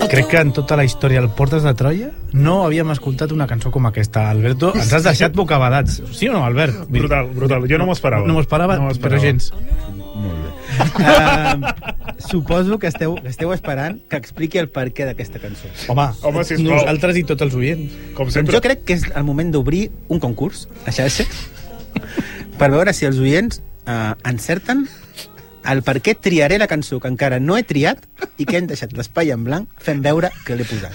Crec que en tota la història del Portes de Troia no havíem escoltat una cançó com aquesta. Alberto, ens has deixat bocabadats. Sí o no, Albert? Brutal, brutal. Jo no m'ho esperava. No m'ho esperava, però gens. Molt bé. Suposo que esteu esperant que expliqui el perquè d'aquesta cançó. Home, sisplau. Nosaltres i tots els oients. Com sempre. Jo crec que és el moment d'obrir un concurs a xarxa per veure si els oients encerten el per què triaré la cançó que encara no he triat i que hem deixat l'espai en blanc fent veure que l'he posat.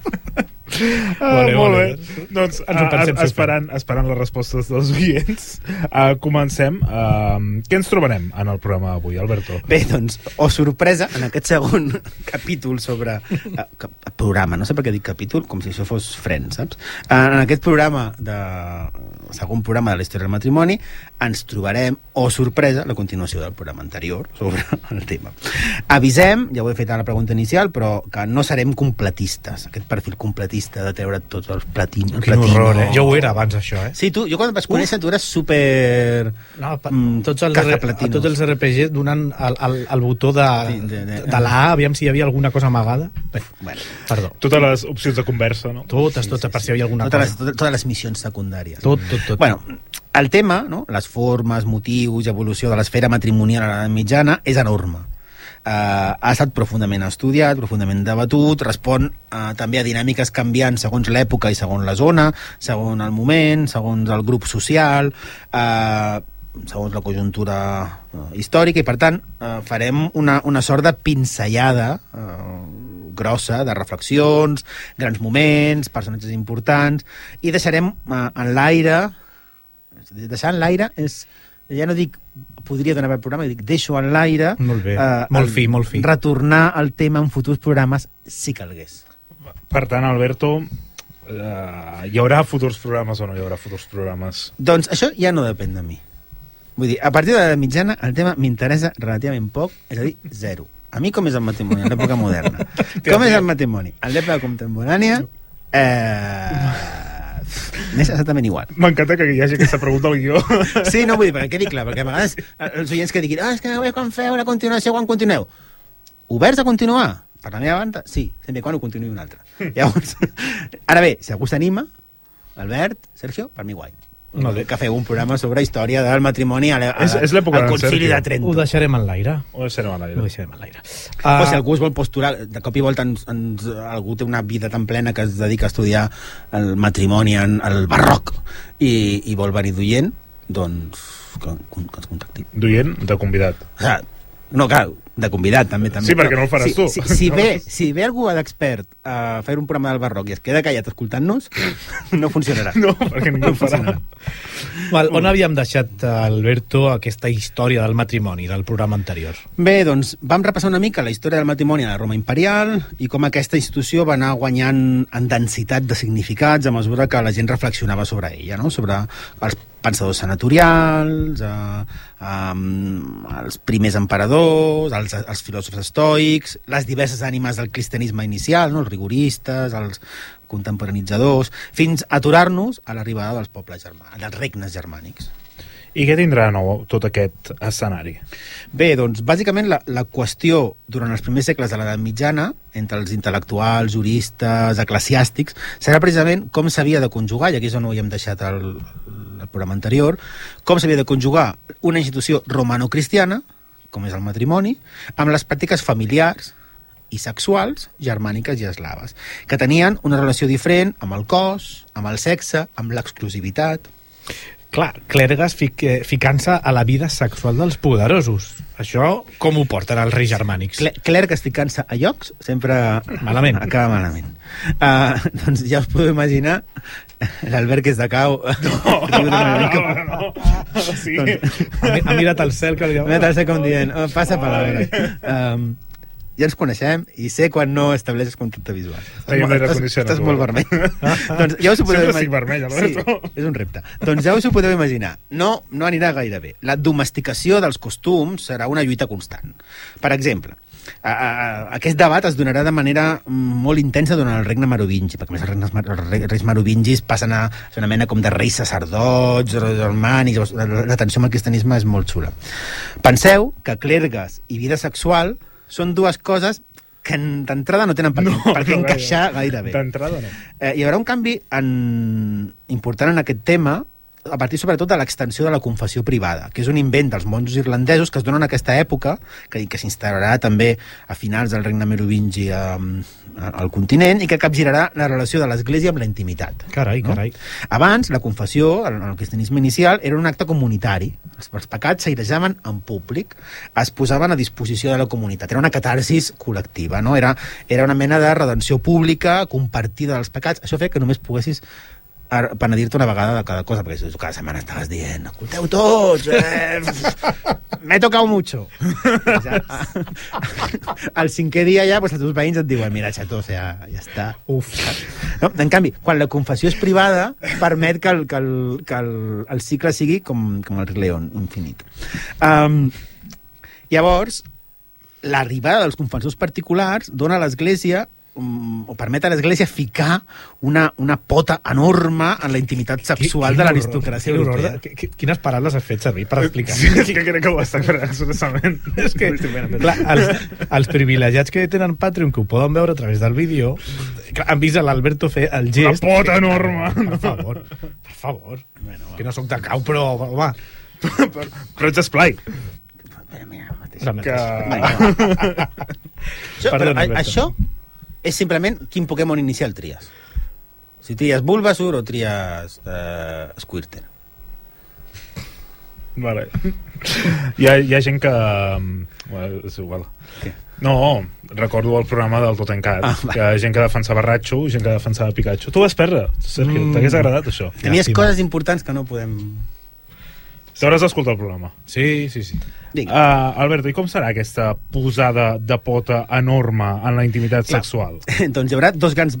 Molt bé. Doncs esperant les respostes dels oients, comencem. Què ens trobarem en el programa d'avui, Alberto? Bé, doncs, sorpresa, en aquest segon capítol sobre... programa, no sé per què dic capítol, com si això fos Friends, saps? En aquest programa segon programa de la història del matrimoni, ens trobarem, sorpresa, la continuació del programa anterior sobre el tema. Avisem, ja ho he fet a la pregunta inicial, però que no serem completistes, aquest perfil completista de treure tots els platins. Quin horror, eh? Jo ho era abans, això, eh? Sí, jo quan et vas conèixer, tu eres super... No, tots els RPG donant el botó de la A, aviam si hi havia alguna cosa amagada. Bé, bueno, perdó. Totes les opcions de conversa, no? Totes, per si hi havia alguna cosa. Totes les missions secundàries. Tot. Bueno, el tema, no? Les formes, motius i evolució de l'esfera matrimonial a l'edat mitjana és enorme. Ha estat profundament estudiat, profundament debatut, respon també a dinàmiques canviants segons l'època i segons la zona, segons el moment, segons el grup social, segons la conjuntura històrica, i per tant farem una sort de pinzellada grossa de reflexions, grans moments, personatges importants, i deixarem en l'aire. Deixar en l'aire és... Ja no dic podria donar el programa, dic deixo en l'aire. Molt bé, molt fi. Retornar al tema en futurs programes si calgués. Per tant, Alberto, hi haurà futurs programes o no hi haurà futurs programes? Doncs això ja no depèn de mi. Vull dir, a partir de la mitjana el tema m'interessa relativament poc, és a dir, zero. A mi com és el matrimoni en l'època moderna? Com és el matrimoni en l'època contemporània? M'és exactament igual. M'encanta que hi hagi aquesta pregunta al guió. Sí, no, vull dir, perquè quedi clar, perquè a vegades els oients que diguin és que quan feu la continuació, quan continueu? Oberts a continuar? Per la meva banda, sí, sempre quan ho continuï un altre. Llavors, ara bé, si algú s'anima, Albert, Sergio, per mi guai. Que feu un programa sobre història del matrimoni al Concili de Trento. Ho deixarem en l'aire. O si algú es vol postular, de cop i volta algú té una vida tan plena que es dedica a estudiar el matrimoni al barroc i vol venir d'oient, doncs que ens contacti. D'oient, de convidat. No, clar, de convidat també. Sí, perquè no el faràs tu. Si ve algú d'expert a fer un programa del barroc i es queda callat escoltant-nos, no funcionarà. No, perquè ningú el farà. On havíem deixat, Alberto, aquesta història del matrimoni del programa anterior? Bé, doncs vam repassar una mica la història del matrimoni a la Roma imperial i com aquesta institució va anar guanyant en densitat de significats a mesura que la gent reflexionava sobre ella, no? Sobre els pensadors senatorials, els primers emperadors, els filòsofs estoics, les diverses ànimes del cristianisme inicial, no? Els rigoristes, els contemporanitzadors, fins a aturar-nos a l'arribada dels pobles germànics, dels regnes germànics. I què tindrà de nou tot aquest escenari? Bé, doncs, bàsicament la qüestió durant els primers segles de l'edat mitjana, entre els intel·lectuals, juristes, eclesiàstics, serà precisament com s'havia de conjugar, i aquí és on ho havíem deixat el programa anterior, com s'havia de conjugar una institució romano-cristiana, com és el matrimoni, amb les pràctiques familiars i sexuals germàniques i eslaves, que tenien una relació diferent amb el cos, amb el sexe, amb l'exclusivitat. Clar, clergues ficant-se a la vida sexual dels poderosos. Això com ho porten els reis germànics? Clergues ficant-se a llocs sempre malament. Acaba malament. Doncs ja us podeu imaginar l'Albert que és de cau. No. Sí. Ha mirat al cel, que ha mirat al cel com dient passa palabra. Ja ens coneixem i sé quan no estableixes contacte visual. Estàs molt vermell. Doncs ja us ho podeu imaginar. Vermell, Alberto. Sí, és un repte. Doncs ja us ho podeu imaginar. No anirà gaire bé. La domesticació dels costums serà una lluita constant. Per exemple, aquest debat es donarà de manera molt intensa durant el regne merovingi, perquè més els reis merovingis passen a ser una mena com de reis sacerdots, germànics, la tensió amb el cristianisme és molt xula. Penseu que clergues i vida sexual són dues coses que d'entrada no tenen per què encaixar gaire bé. D'entrada no. Hi haurà un canvi important en aquest tema a partir sobretot de l'extensió de la confessió privada, que és un invent dels monjos irlandesos que es dona en aquesta època, que s'instal·larà també a finals del regne merovingi al continent i que capgirarà la relació de l'Església amb la intimitat. Carai. Abans, la confessió, en el cristianisme inicial, era un acte comunitari. Els pecats s'airejaven en públic, es posaven a disposició de la comunitat. Era una catarsis col·lectiva, no? Era una mena de redenció pública compartida dels pecats. Això feia que només poguessis penedir-te una vegada de cada cosa, perquè cada setmana estaves dient, escolteu tots, m'he tocado mucho. Al 5è dia ja, els teus veïns et diuen, mira, xato, ja està. Uf. No? En canvi, quan la confessió és privada, permet que el cicle sigui com el Rei León, infinit. Llavors, l'arribada dels confessors particulars dona a l'Església o permet a l'Església ficar una pota enorme en la intimitat sexual de l'aristocràcia europea. Quines paraules has fet servir per explicar? Sí, és que crec que ho està fent expressament. És que, clar, els privilegiats que tenen Patreon, que ho poden veure a través del vídeo, han vist l'Alberto fer el gest... Una pota enorme! Per favor. Bueno, que no sóc de cau, però, home... però ets esplai. Això és simplement quin Pokémon inicial tries. Si tries Bulbasaur o tries Squirtle. Vale. Hi ha gent que... Bueno, és igual. Què? No, recordo el programa del Totencat, que hi ha gent que defensava Ratxo, gent que defensava Pikachu. Tu vas perdre, Sergio, t'hagués agradat això. Tenies coses importants que no podem... T'hauràs d'escoltar el programa. Sí. Alberto, i com serà aquesta posada de pota enorme en la intimitat sexual? Doncs hi haurà dos grans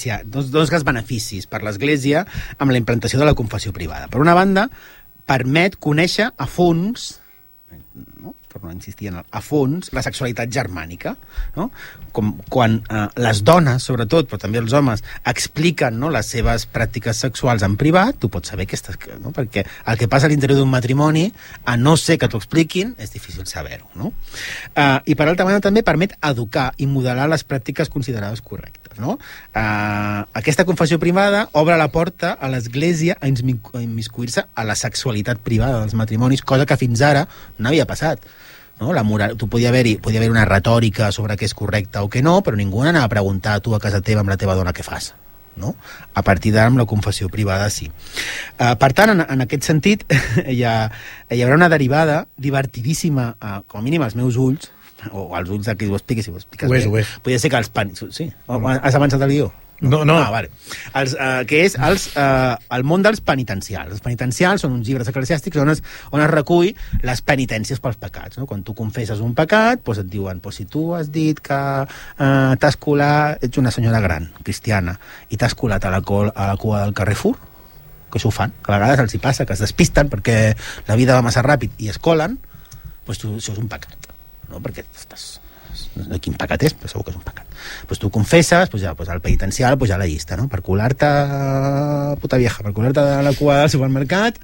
beneficis per l'Església amb la implantació de la confessió privada. Per una banda, permet conèixer a fons, no? Per no insistir en a fons, la sexualitat germànica, no? Com quan les dones, sobretot, però també els homes, expliquen, no, les seves pràctiques sexuals en privat, tu pots saber no? Perquè el que passa a l'interior d'un matrimoni, a no ser que t'ho expliquin, és difícil saber-ho, no? I per altra banda també permet educar i modelar les pràctiques considerades correctes, no? Aquesta confessió privada obre la porta a l'Església a immiscuir-se a la sexualitat privada dels matrimonis, cosa que fins ara no havia passat. No? La moral, podia haver una retòrica sobre què és correcte o què no, però ningú anava a preguntar a tu a casa teva amb la teva dona què fas. No? A partir d'ara amb la confessió privada sí. Per tant, en aquest sentit hi haurà una derivada divertidíssima, com a mínim als meus ulls, o als ulls de qui ho expliqui, si ho expliques bé. Podria ser que els sí? Has avançat el guió? No. Vale. Que és el món dels penitencials. Els penitencials són uns llibres eclesiàstics on es recull les penitències pels pecats. No? Quan tu confesses un pecat, doncs et diuen, si tu has dit que t'has colat, ets una senyora gran, cristiana, i t'has colat a la cua del Carrefour, que això ho fan, que a vegades els hi passa, que es despisten perquè la vida va massa ràpid i es colen, doncs això és un pecat. No? Perquè estàs... quin pecat és, però segur que és un pecat. Pues tu confesses, pues al penitencial pues ja la llista, no? Per colar-te puta vieja, per colar-te a la cua del supermercat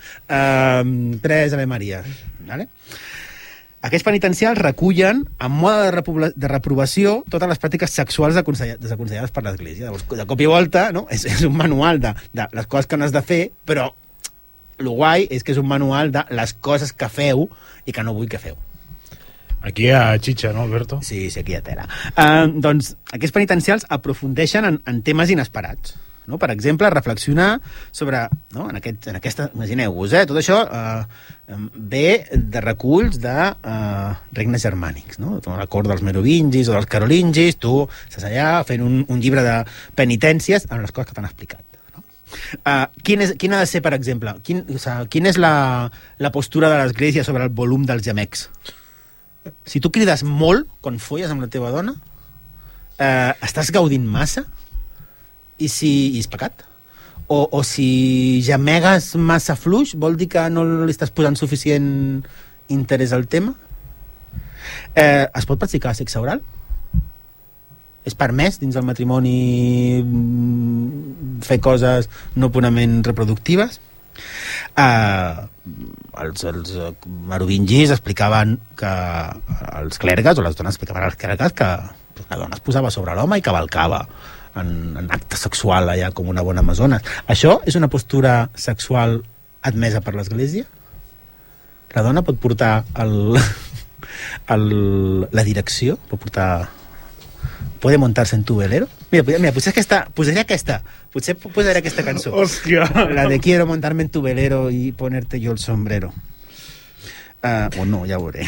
3 Ave Maria, vale? Aquests penitencials recullen en mode de reprovació totes les pràctiques sexuals desaconsellades per l'Església. De cop i volta, no? És un manual de les coses que no has de fer, però el guai és que és un manual de les coses que feu i que no vull que feu. Aquí hi ha xitxa, no, Alberto? Sí, aquí hi ha tela. Doncs aquests penitencials aprofundeixen en temes inesperats. No? Per exemple, reflexionar sobre... No? En aquesta, imagineu-vos, tot això ve de reculls de regnes germànics. No? La cort dels merovingis o dels carolingis, tu estàs allà fent un llibre de penitències amb les coses que t'han explicat. Quin ha de ser, per exemple, quina és la postura de l'Església sobre el volum dels gemecs? Si tu crides molt quan folles amb la teva dona, estàs gaudint massa? I és pecat? O si gemegues massa fluix, vol dir que no li estàs posant suficient interès al tema? Es pot practicar sexe oral? És permès dins del matrimoni fer coses no purament reproductives? Els merovingis explicaven que els clergues, o les dones explicaven als clergues que la dona es posava sobre l'home i cavalcava en acte sexual allà com una bona amazona. Això és una postura sexual admesa per l'Església? La dona pot portar la direcció? Pot portar... ¿Puede montarse en tu velero? Mira, potser aquesta. Potser posaré aquesta cançó. Hòstia! La de quiero montarme en tu velero y ponerte yo el sombrero. O no, ja ho veuré.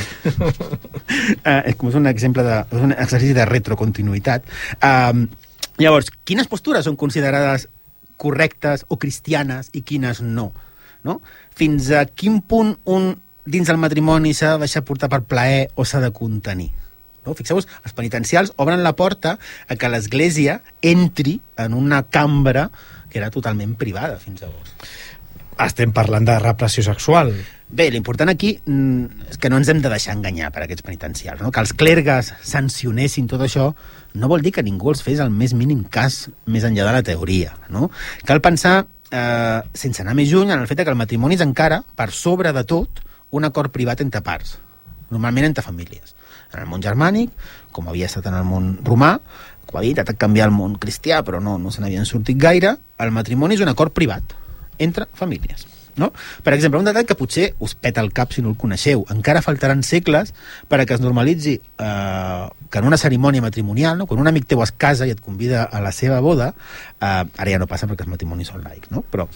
És un exemple és un exercici de retrocontinuïtat. Llavors, quines postures són considerades correctes o cristianes i quines no? Fins a quin punt dins del matrimoni s'ha de deixar portar per plaer o s'ha de contenir? Fixeu-vos, els penitencials obren la porta a que l'Església entri en una cambra que era totalment privada fins llavors. Estem parlant de repressió sexual. Bé, l'important aquí és que no ens hem de deixar enganyar per aquests penitencials, no? Que els clergues sancionessin tot això no vol dir que ningú els fes el més mínim cas més enllà de la teoria, no? Cal pensar, sense anar més lluny, en el fet que el matrimoni és encara, per sobre de tot, un acord privat entre parts, normalment entre famílies. En el món germànic, com havia estat en el món romà, com havia intentat canviar el món cristià, però no se n'havien sortit gaire, el matrimoni és un acord privat entre famílies. No? Per exemple, un detall que potser us peta el cap si no el coneixeu. Encara faltaran segles perquè es normalitzi que en una cerimònia matrimonial, no? Quan un amic teu es casa i et convida a la seva boda, ara ja no passa perquè els matrimonis són laics, no? Però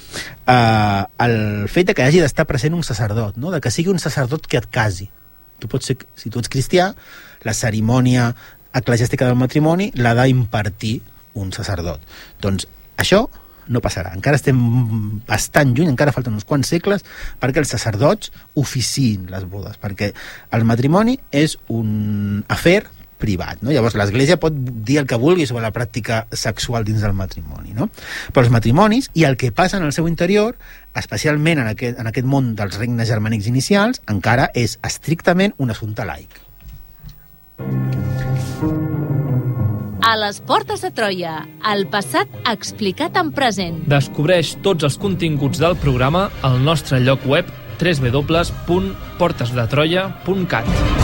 el fet que hagi d'estar present un sacerdot, no? De que sigui un sacerdot que et casi. Tu pots ser, si tu ets cristià, la cerimònia eclesiàstica del matrimoni l'ha d'impartir un sacerdot. Doncs això no passarà. Encara estem bastant lluny, encara falten uns quants segles perquè els sacerdots oficiïn les bodes, perquè el matrimoni és un afer privat, no? Llavors l'Església pot dir el que vulgui sobre la pràctica sexual dins del matrimoni, no? Però els matrimonis i el que passa en el seu interior, especialment en aquest món dels regnes germànics inicials, encara és estrictament un assumpte laic. A les portes de Troia, el passat explicat en present. Descobreix tots els continguts del programa al nostre lloc web www.portesdetroia.cat.